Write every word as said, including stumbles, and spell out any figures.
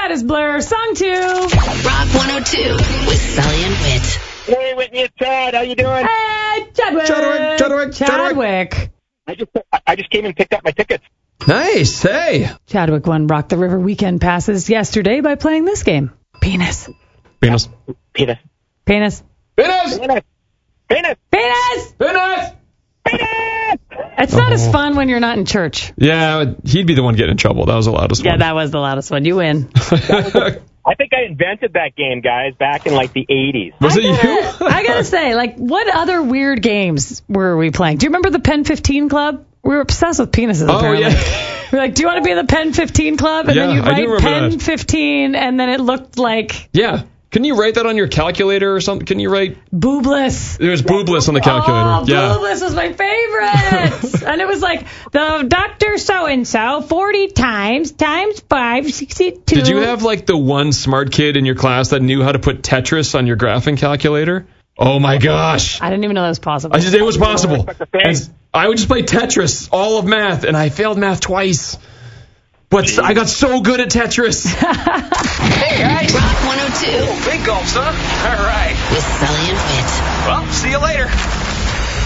That is Blur. Song two. Rock one oh two with Sully and Whit. Hey, Whitney, it's Chad. How you doing? Hey, Chadwick. Chadwick, Chadwick, Chadwick. I just I just came and picked up my tickets. Nice. Hey. Chadwick won Rock the River weekend passes yesterday by playing this game. Penis. Penis. Penis. Penis. Penis. Penis. Penis. Penis. Penis. Penis. It's not as fun when you're not in church. Yeah, he'd be the one getting in trouble. That was the loudest Yeah, one. that was the loudest one. You win. I think I invented that game, guys, back in like the eighties. Was I it gotta, you? I gotta say, like, what other weird games were we playing? Do you remember the Pen fifteen Club? We were obsessed with penises, Oh, apparently. yeah. We're like, do you want to be in the Pen fifteen Club? And Yeah, then you I do write remember Pen that. fifteen, and then it looked like Yeah. Can you write that on your calculator or something? Can you write? Boobless. There's boobless on the calculator. Oh, yeah. Boobless was my favorite. And it was like, the Doctor So-and-so, forty times, times five, sixty-two. Did you have like the one smart kid in your class that knew how to put Tetris on your graphing calculator? Oh my gosh. I didn't even know that was possible. I just, it was possible. thing. And I would just play Tetris, all of math, and I failed math twice. But I got so good at Tetris. Hey, guys. Rock one oh two. Big gulp, son.